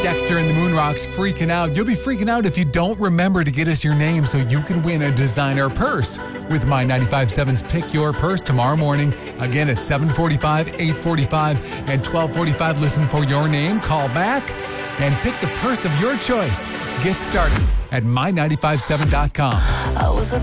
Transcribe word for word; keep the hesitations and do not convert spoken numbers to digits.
Dexter and the Moonrocks freaking out. You'll be freaking out if you don't remember to get us your name so you can win a designer purse with My ninety-five point seven's Pick Your Purse tomorrow morning. Again at seven forty-five, eight forty-five, and twelve forty-five. Listen for your name, call back, and pick the purse of your choice. Get started at my ninety-five seven dot com. I was a